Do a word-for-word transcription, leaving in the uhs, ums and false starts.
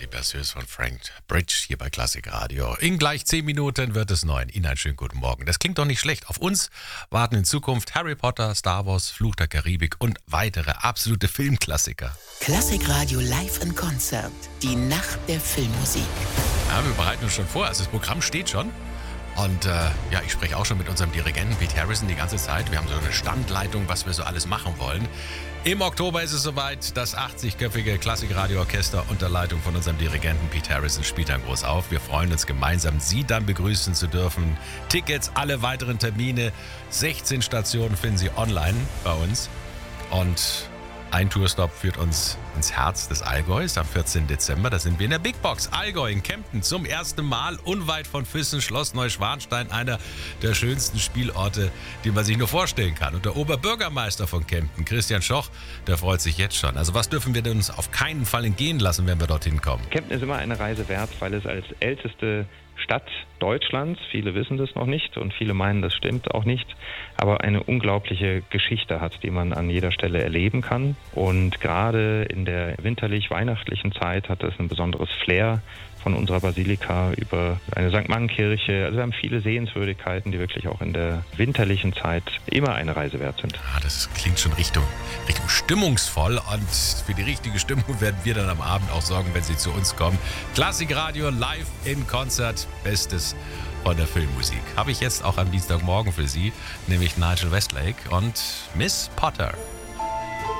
die Berceuse von Frank Bridge hier bei Klassik Radio. In gleich zehn Minuten wird es neun. Ihnen einen schönen guten Morgen. Das klingt doch nicht schlecht. Auf uns warten in Zukunft Harry Potter, Star Wars, Fluch der Karibik und weitere absolute Filmklassiker. Klassik Radio live in Konzert. Die Nacht der Filmmusik. Ja, wir bereiten uns schon vor. Also das Programm steht schon. Und äh, ja, ich spreche auch schon mit unserem Dirigenten Pete Harrison die ganze Zeit. Wir haben so eine Standleitung, was wir so alles machen wollen. Im Oktober ist es soweit. Das achtzigköpfige Klassik-Radio-Orchester unter Leitung von unserem Dirigenten Pete Harrison spielt dann groß auf. Wir freuen uns gemeinsam, Sie dann begrüßen zu dürfen. Tickets, alle weiteren Termine, sechzehn Stationen finden Sie online bei uns. Und ein Tourstop führt uns ins Herz des Allgäus am vierzehnten Dezember. Da sind wir in der Big Box Allgäu in Kempten zum ersten Mal unweit von Füssen, Schloss Neuschwanstein, einer der schönsten Spielorte, die man sich nur vorstellen kann. Und der Oberbürgermeister von Kempten, Christian Schoch, der freut sich jetzt schon. Also was dürfen wir denn uns auf keinen Fall entgehen lassen, wenn wir dorthin kommen? Kempten ist immer eine Reise wert, weil es als älteste Stadt Deutschlands, viele wissen das noch nicht und viele meinen, das stimmt auch nicht, aber eine unglaubliche Geschichte hat, die man an jeder Stelle erleben kann. Und gerade in der winterlich-weihnachtlichen Zeit hat es ein besonderes Flair, von unserer Basilika über eine Sankt Mann-Kirche. Also wir haben viele Sehenswürdigkeiten, die wirklich auch in der winterlichen Zeit immer eine Reise wert sind. Ah, das klingt schon Richtung, Richtung stimmungsvoll und für die richtige Stimmung werden wir dann am Abend auch sorgen, wenn Sie zu uns kommen. Klassik Radio live in Konzert, Bestes von der Filmmusik. Habe ich jetzt auch am Dienstagmorgen für Sie, nämlich Nigel Westlake und Miss Potter.